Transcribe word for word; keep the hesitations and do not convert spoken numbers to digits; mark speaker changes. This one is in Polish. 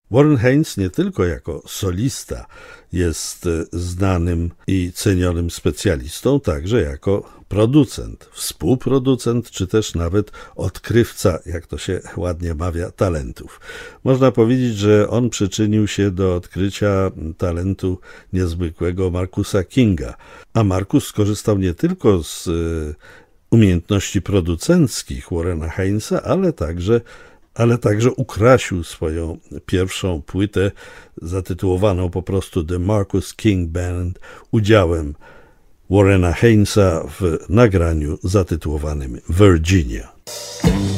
Speaker 1: Warren Haynes nie tylko jako solista jest znanym i cenionym specjalistą, także jako producent, współproducent, czy też nawet odkrywca, jak to się ładnie mawia, talentów. Można powiedzieć, że on przyczynił się do odkrycia talentu niezwykłego Marcusa Kinga, a Marcus skorzystał nie tylko z umiejętności producenckich Warrena Haynesa, ale także ale także ukrasił swoją pierwszą płytę zatytułowaną po prostu The Marcus King Band udziałem Warrena Haynesa w nagraniu zatytułowanym Virginia.